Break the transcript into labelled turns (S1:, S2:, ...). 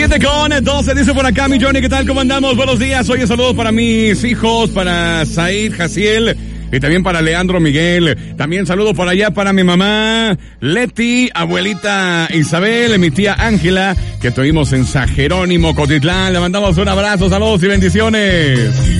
S1: 7:12, dice por acá mi Johnny, ¿qué tal? ¿Cómo andamos? Buenos días. Oye, saludos para mis hijos, para Said, Jaciel y también para Leandro Miguel. También saludos por allá para mi mamá Leti, abuelita Isabel, mi tía Ángela, que tuvimos en San Jerónimo, Cotitlán. Le mandamos un abrazo, saludos y bendiciones.